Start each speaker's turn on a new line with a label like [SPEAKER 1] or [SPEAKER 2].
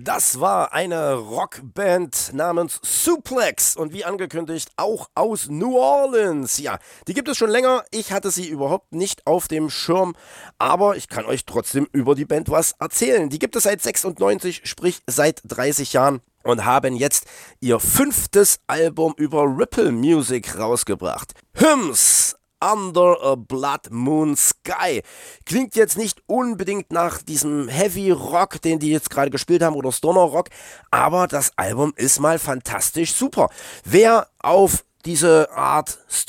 [SPEAKER 1] Das war eine Rockband namens Suplex und wie angekündigt auch aus New Orleans. Ja, die gibt es schon länger. Ich hatte sie überhaupt nicht auf dem Schirm, aber ich kann euch trotzdem über die Band was erzählen. Die gibt es seit 96, sprich seit 30 Jahren und haben jetzt ihr 5. Album über Ripple Music rausgebracht. Hymns Under a Blood Moon Sky. Klingt jetzt nicht unbedingt nach diesem Heavy Rock, den die jetzt gerade gespielt haben, oder Stoner Rock, aber das Album ist mal fantastisch super. Wer auf diese Art